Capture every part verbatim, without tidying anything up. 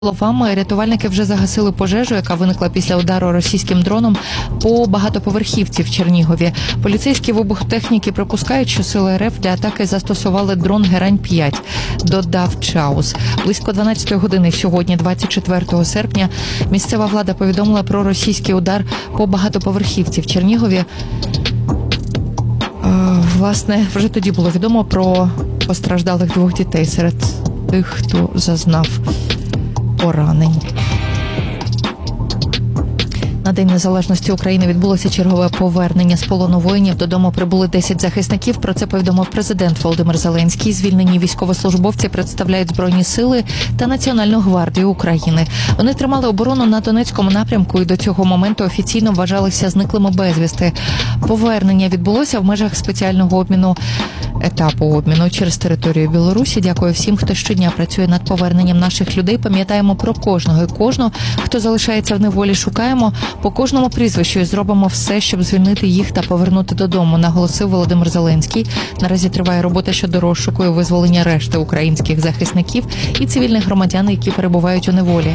Словами, рятувальники вже загасили пожежу, яка виникла після удару російським дроном по багатоповерхівці в Чернігові. Поліцейські вибухотехніки припускають, що сили РФ для атаки застосували дрон Герань п'ять, додав Чаус. Близько дванадцятої години сьогодні, двадцять четвертого серпня, місцева влада повідомила про російський удар по багатоповерхівці в Чернігові. Власне, вже тоді було відомо про постраждалих двох дітей серед тих, хто зазнав поранень. На День Незалежності України відбулося чергове повернення з полону воїнів. Додому прибули десять захисників. Про це повідомив президент Володимир Зеленський. Звільнені військовослужбовці представляють Збройні сили та Національну гвардію України. Вони тримали оборону на Донецькому напрямку і до цього моменту офіційно вважалися зниклими безвісти. Повернення відбулося в межах спеціального обміну етапу обміну через територію Білорусі. Дякую всім, хто щодня працює над поверненням наших людей. Пам'ятаємо про кожного і кожного, хто залишається в неволі. Шукаємо по кожному прізвищу і зробимо все, щоб звільнити їх та повернути додому, наголосив Володимир Зеленський. Наразі триває робота щодо розшуку і визволення решти українських захисників і цивільних громадян, які перебувають у неволі.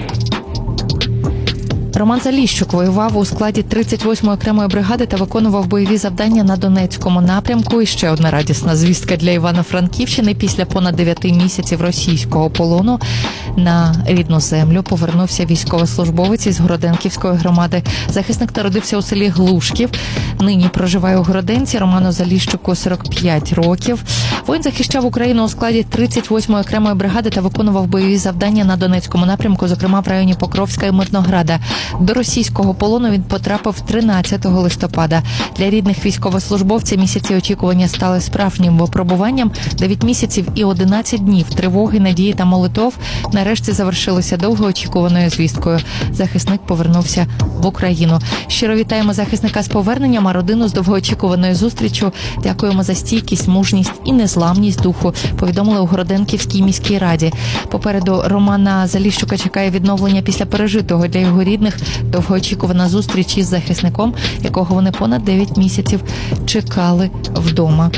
Роман Заліщук воював у складі тридцять восьмої окремої бригади та виконував бойові завдання на Донецькому напрямку. І ще одна радісна звістка для Івано-Франківщини. Після понад дев'яти місяців російського полону на рідну землю повернувся військовослужбовець із Городенківської громади. Захисник народився у селі Глушків. Нині проживає у Городенці. Роману Заліщуку сорок п'ять років. Воїн захищав Україну у складі тридцять восьмої окремої бригади та виконував бойові завдання на Донецькому напрямку, зокрема в районі Покровська і Мирнограда. До російського полону він потрапив тринадцятого листопада. Для рідних військовослужбовців місяці очікування стали справжнім випробуванням. дев'ять місяців і одинадцять днів тривоги, надії та молитов нарешті завершилися довгоочікуваною звісткою. Захисник повернувся в Україну. Щиро вітаємо захисника з поверненням, а родину з довгоочікуваною зустрічю. Дякуємо за стійкість, мужність і незламність духу, повідомили у Городенківській міській раді. Попереду Романа Заліщука чекає відновлення після пережитого. Для його рідних довгоочікувана зустріч із захисником, якого вони понад дев'ять місяців чекали вдома.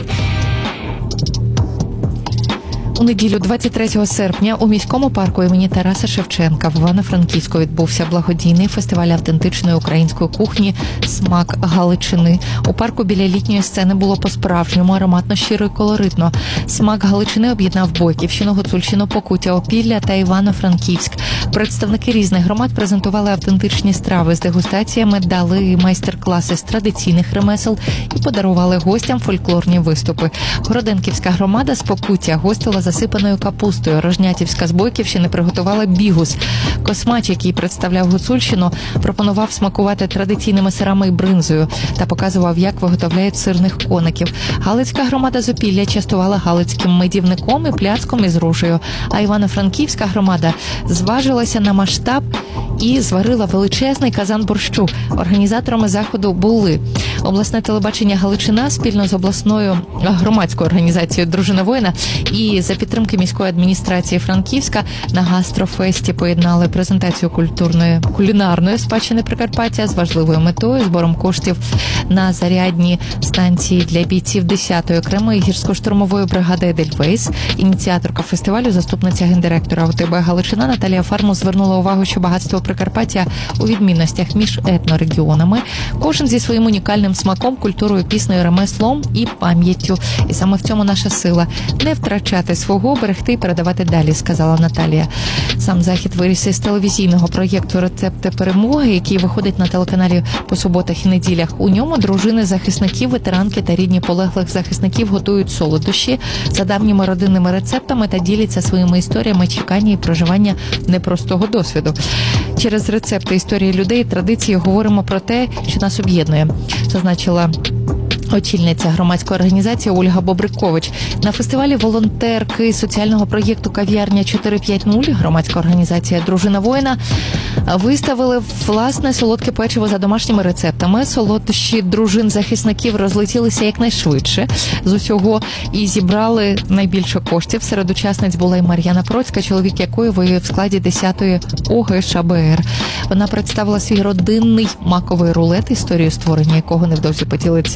У неділю двадцять третього серпня у міському парку імені Тараса Шевченка в Івано-Франківську відбувся благодійний фестиваль автентичної української кухні «Смак Галичини». У парку біля літньої сцени було по-справжньому ароматно, щиро і колоритно. «Смак Галичини» об'єднав Бойківщину, Гуцульщину, Покуття, Опілля та Івано-Франківськ. Представники різних громад презентували автентичні страви з дегустаціями, дали майстер-класи з традиційних ремесел і подарували гостям фольклорні виступи. Городенківська громада з Покуття гостила засипаною капустою. Рожнятівська з Бойківщини приготувала бігус. Космач, який представляв Гуцульщину, пропонував смакувати традиційними сирами і бринзою та показував, як виготовляють сирних коників. Галицька громада з Опілля частувала галицьким медівником і пляцком із ружею. А Івано-Франківська громада зважилася на масштаб і зварила величезний казан борщу. Організаторами заходу були обласне телебачення «Галичина» спільно з обласною громадською організацією «Дружина воїна» і за підтримки міської адміністрації Франківська на гастрофесті поєднали презентацію культурної кулінарної спадщини Прикарпаття з важливою метою – збором коштів на зарядні станції для бійців десятої окремої гірсько-штурмової бригади «Едельвейс». Ініціаторка фестивалю, заступниця гендиректора ОТБ «Галичина» Наталія Фармус звернула увагу, що багатство Прикарпаття у відмінностях між етнорегіонами. Кожен зі своїм унікальним смаком, культурою, піснею, ремеслом і пам'яттю. І саме в цьому наша сила – не втрачати свого, берегти і передавати далі, сказала Наталія. Сам захід виріс із телевізійного проєкту «Рецепти перемоги», який виходить на телеканалі по суботах і неділях. У ньому дружини захисників, ветеранки та рідні полеглих захисників готують солодощі за давніми родинними рецептами та діляться своїми історіями чекання і проживання непростого досвіду. Через рецепти, історії людей, традиції говоримо про те, що нас об'єднує, зазначила очільниця громадської організації Ольга Бобрикович. На фестивалі волонтерки соціального проєкту «Кав'ярня чотири п'ять нуль» громадська організація «Дружина воїна» виставили власне солодке печиво за домашніми рецептами. Солодощі дружин захисників розлетілися якнайшвидше з усього і зібрали найбільше коштів. Серед учасниць була й Мар'яна Процька, чоловік якої воює в складі десятої ОГШБР. Вона представила свій родинний маковий рулет, історію створення якого невдовзі поділиться ВТ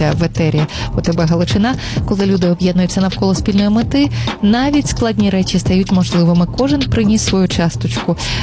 серія «У тебе Галичина». Коли люди об'єднуються навколо спільної мети, навіть складні речі стають можливими. Кожен приніс свою часточку.